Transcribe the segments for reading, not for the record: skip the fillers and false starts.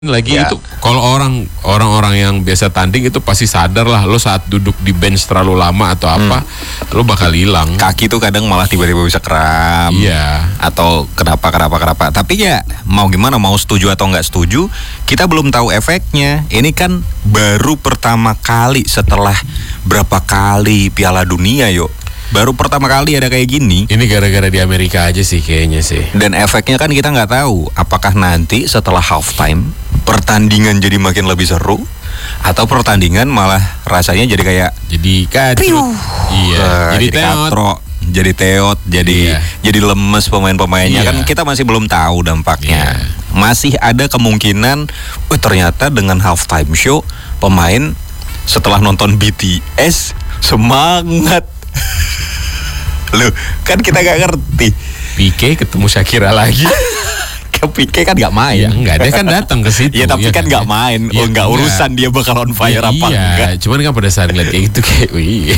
Lagi Ya. itu kalau orang-orang yang biasa tanding itu pasti sadar lah, lo saat duduk di bench terlalu lama atau apa lo bakal hilang. Kaki tuh kadang malah tiba-tiba bisa kram. Iya. Atau kenapa. Tapi ya mau gimana, mau setuju atau nggak setuju, kita belum tahu efeknya. Ini kan baru pertama kali setelah berapa kali Piala Dunia yuk. Baru pertama kali ada kayak gini. Ini gara-gara di Amerika aja sih kayaknya sih. Dan efeknya kan kita nggak tahu apakah nanti setelah halftime pertandingan jadi makin lebih seru atau pertandingan malah rasanya jadi kayak Jadi kacrut. Iya. Jadi teot. katro, jadi teot, jadi lemes pemain-pemainnya. Iya. Kan kita masih belum tahu dampaknya. Iya. Masih ada kemungkinan ternyata dengan halftime show pemain setelah nonton BTS semangat. Loh, kan kita gak ngerti. Pique ketemu Shakira lagi. Ke Pique kan gak main. Ya enggak, dia kan datang ke situ. Ya tapi kan gak main. Ya, Nggak urusan dia bakal on fire apa enggak. Iya, cuman kan pada saat ngeliat kayak gitu kayak wih.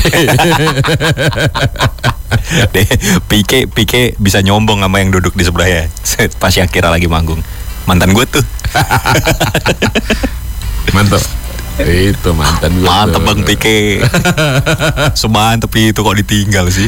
Deh, Pique bisa nyombong sama yang duduk di sebelahnya. Pas Shakira lagi manggung. Mantan gue tuh. Mantap. Itu mantan gue. Mantap Bang Pique. Semantep itu kok ditinggal sih.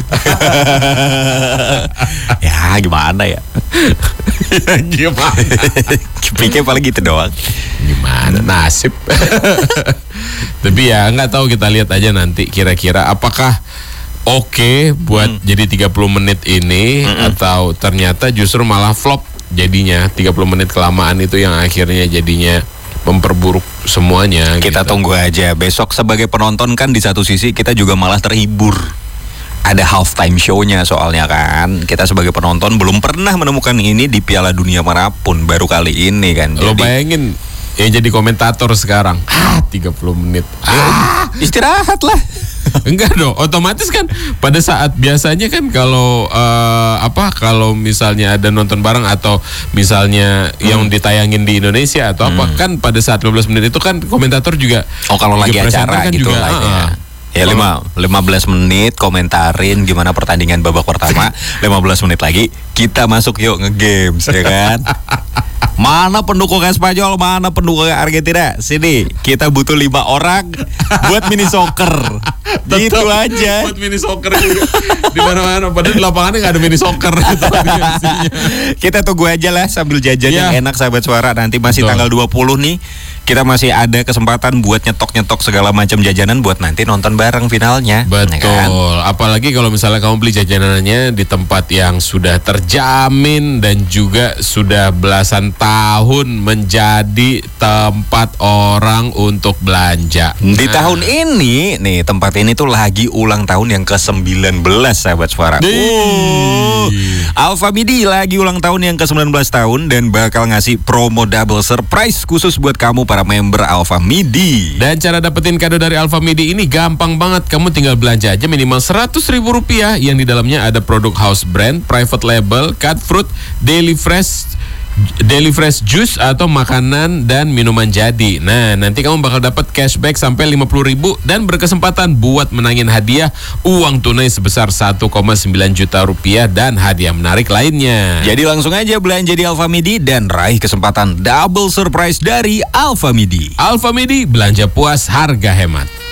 Ya gimana ya. Gimana? Pique paling gitu doang. Gimana nasib. Tapi ya nggak tahu, kita lihat aja nanti kira-kira apakah oke buat jadi 30 menit ini atau ternyata justru malah flop jadinya. 30 menit kelamaan itu yang akhirnya jadinya memperburuk semuanya. Kita gitu. tunggu aja. Besok sebagai penonton kan di satu sisi kita juga malah terhibur. Ada halftime show-nya soalnya kan. Kita sebagai penonton belum pernah menemukan ini di Piala Dunia manapun. Baru kali ini kan. Lo bayangin yang jadi komentator sekarang 30 menit. Istirahat lah. Enggak dong, otomatis kan pada saat biasanya kan kalau kalau misalnya ada nonton bareng atau misalnya yang ditayangin di Indonesia atau apa kan pada saat 15 menit itu kan komentator juga Kalau lagi acara kan gitu juga, lah ya. Ya 15 menit komentarin gimana pertandingan babak pertama. 15 menit lagi kita masuk yuk nge-games ya kan. Mana pendukung Espanyol, mana pendukung Argentina? Sini, kita butuh 5 orang buat mini soccer. Gitu aja. Buat mini soccer di mana-mana. Padahal di lapangannya nggak ada mini soccer. Kita tunggu aja lah sambil jajan yang enak sahabat suara. Nanti masih tanggal 20 nih. Kita masih ada kesempatan buat nyetok-nyetok segala macam jajanan buat nanti nonton bareng finalnya. Betul. Ya kan? Apalagi kalau misalnya kamu beli jajanannya di tempat yang sudah terjamin dan juga sudah belasan tahun menjadi tempat orang untuk belanja. Di tahun ini nih, tempat ini tuh lagi ulang tahun yang ke-19 sahabat suara. Alfa Midi lagi ulang tahun yang ke-19 tahun dan bakal ngasih promo double surprise khusus buat kamu para member Alfa Midi. Dan cara dapetin kado dari Alfa Midi ini gampang banget. Kamu tinggal belanja aja minimal Rp100.000 yang di dalamnya ada produk house brand, private label, cut fruit, daily fresh juice atau makanan dan minuman jadi. Nah, nanti kamu bakal dapat cashback sampai Rp50.000 dan berkesempatan buat menangin hadiah uang tunai sebesar Rp1,9 juta dan hadiah menarik lainnya. Jadi langsung aja belanja di Alfa Midi dan raih kesempatan double surprise dari Alfa Midi. Alfa Midi, belanja puas, harga hemat.